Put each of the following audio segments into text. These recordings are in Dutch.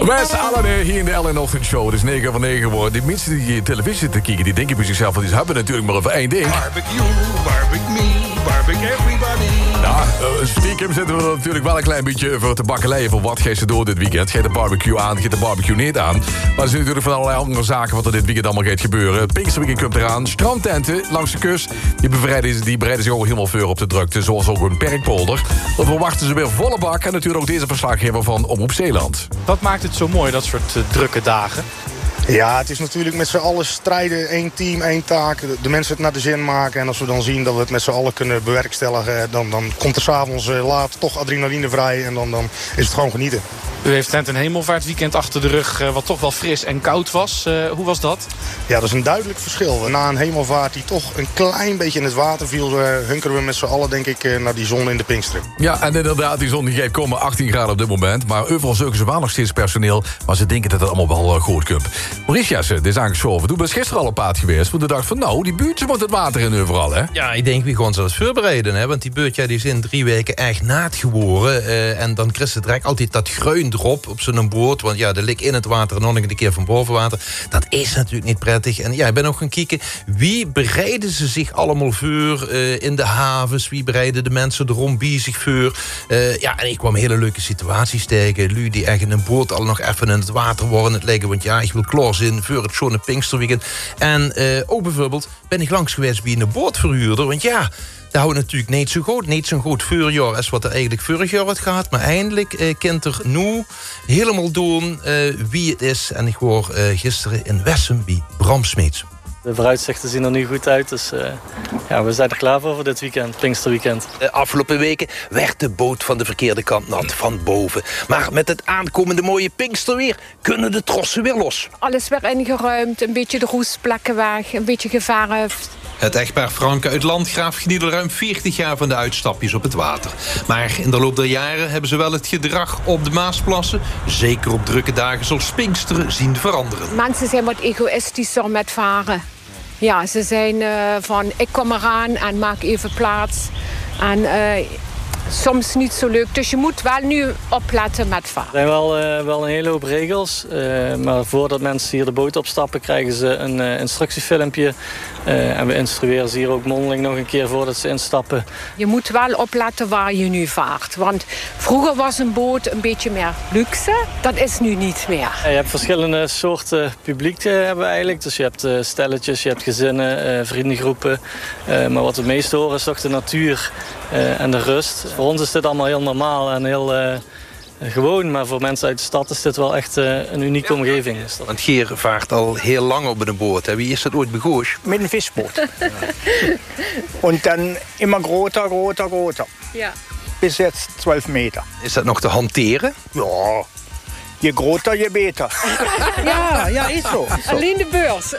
Wes Allen hier in de LN Ochtendshow. Het is 9 van 9 geworden. Die mensen die televisie zitten kijken, die denken bij zichzelf, want die hebben natuurlijk maar over één ding. Barbecue, barbecue me, barbecue everybody. Ja, stiekem zitten we er natuurlijk wel een klein beetje voor te bakkeleien voor wat geeft ze door dit weekend. Geeft de barbecue aan, geeft de barbecue niet aan. Maar er zijn natuurlijk van allerlei andere zaken wat er dit weekend allemaal gaat gebeuren. Het Pinksterweekend komt eraan. Strandtenten langs de kust, die bereiden zich ook helemaal voor op de drukte. Zoals ook een Perkpolder. Dan verwachten ze weer volle bak. En natuurlijk ook deze verslaggever van Omroep Zeeland. Wat maakt het zo mooi, dat soort drukke dagen? Ja, het is natuurlijk met z'n allen strijden, één team, één taak. De mensen het naar de zin maken. En als we dan zien dat we het met z'n allen kunnen bewerkstelligen, dan komt er s'avonds laat toch adrenaline vrij. En dan is het gewoon genieten. U heeft net een hemelvaartweekend achter de rug, wat toch wel fris en koud was. Hoe was dat? Ja, dat is een duidelijk verschil. Na een hemelvaart die toch een klein beetje in het water viel, hunkeren we met z'n allen, denk ik, naar die zon in de Pinksteren. Ja, en inderdaad, die zon die gaat komen, 18 graden op dit moment. Maar overal zoeken ze wel nog steeds personeel. Maar ze denken dat het allemaal wel goed komt. Mauritius, dit is aangeschoven. Toen ben gisteren al op paard geweest. Want de dacht van, nou, die buurtjes moet het water in overal, hè? Ja, ik denk, wie gaan ze dat voorbereiden, hè? Want die beurt, die is in 3 weken echt naadgeboren. En dan krijgt ze direct altijd dat gruin erop op zo'n boot. Want ja, de lik in het water en nog een keer van boven water. Dat is natuurlijk niet prettig. En ja, ik ben ook gaan kijken, wie bereiden ze zich allemaal voor in de havens? Wie bereiden de mensen erom bij zich voor? Ja, en ik kwam hele leuke situaties tegen. Lui die echt in een boot al nog even in het water worden het leggen. Want ja, ik wil klaar zijn voor het schone Pinksterweekend. En ook bijvoorbeeld ben ik langs geweest bij een bootverhuurder. Want ja, dat houdt natuurlijk niet zo'n goed voorjaar als wat er eigenlijk vorig jaar had gehad. Maar eindelijk kent er nu helemaal doen wie het is. En ik hoor gisteren in Wessem bij Bram Smeets. De vooruitzichten zien er nu goed uit, dus ja, we zijn er klaar voor dit weekend, Pinksterweekend. De afgelopen weken werd de boot van de verkeerde kant nat, van boven. Maar met het aankomende mooie Pinksterweer kunnen de trossen weer los. Alles weer ingeruimd, een beetje de roestplekken weg, een beetje geverfd. Het echtpaar Franke uit Landgraaf geniet al ruim 40 jaar van de uitstapjes op het water. Maar in de loop der jaren hebben ze wel het gedrag op de Maasplassen, zeker op drukke dagen zoals Pinksteren, zien veranderen. Mensen zijn wat egoïstischer met varen. Ja, ze zijn van, ik kom eraan en maak even plaats. En soms niet zo leuk. Dus je moet wel nu opletten met varen. Er zijn wel een hele hoop regels. Maar voordat mensen hier de boot opstappen, krijgen ze een instructiefilmpje. En we instrueren ze hier ook mondeling nog een keer voordat ze instappen. Je moet wel opletten waar je nu vaart. Want vroeger was een boot een beetje meer luxe. Dat is nu niet meer. Je hebt verschillende soorten publiek hebben we eigenlijk. Dus je hebt stelletjes, je hebt gezinnen, vriendengroepen. Maar wat we het meest horen is toch de natuur en de rust. Voor ons is dit allemaal heel normaal en heel gewoon. Maar voor mensen uit de stad is dit wel echt een unieke omgeving. Want Geer vaart al heel lang op een boot. Hè? Wie is dat ooit begonnen? Met een visboot. En dan immer groter. Ja. Bis jetzt 12 meter. Is dat nog te hanteren? Ja. Je groter, je beter. ja, is zo. Alleen de beurs.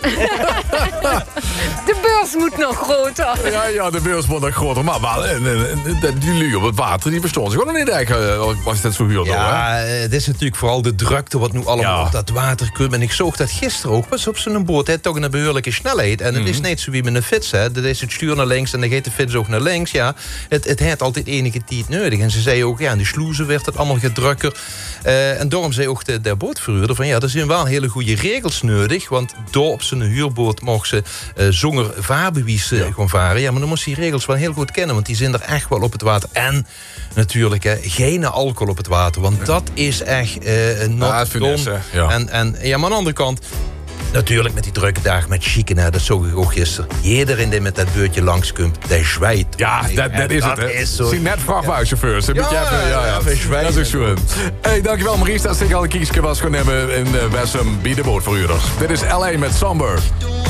De beurs moet nog groter. Ja, de beurs moet nog groter. Maar die lui op het water, die verstonden zich wel niet eigenlijk als het zo huurde. Ja, het is natuurlijk vooral de drukte wat nu allemaal op dat water komt. En ik zag dat gisteren ook was op zo'n boot. Hij toch een behoorlijke snelheid. En het is niet zo wie met een fiets. Hè. Dat is het stuur naar links en dan gaat de fiets ook naar links. Ja, het heeft altijd enige tijd nodig. En ze zei ook, ja, in de sloezen werd het allemaal gedrukker. En daarom zei ook de bootverhuurder van, ja, er zijn wel hele goede regels nodig. Want door op zijn huurboot mogen ze zonder vaarbewijs gaan varen. Ja, maar dan moest die regels wel heel goed kennen. Want die zijn er echt wel op het water. En natuurlijk, geen alcohol op het water. Want dat is echt not done. Ja. En maar aan de andere kant, natuurlijk met die drukke dagen met chicken, dat zag ik ook gisteren. Iedereen die met dat beurtje langskomt, die zwijt. Ja, dat is het, hè. Zie net vrachtwagenchauffeurs. Ja, dat is zo. Hey, dankjewel Maurice, dat ik al een kiesje was gaan nemen in Wessem bij de bootverhuurders. Dit is LA met Somber.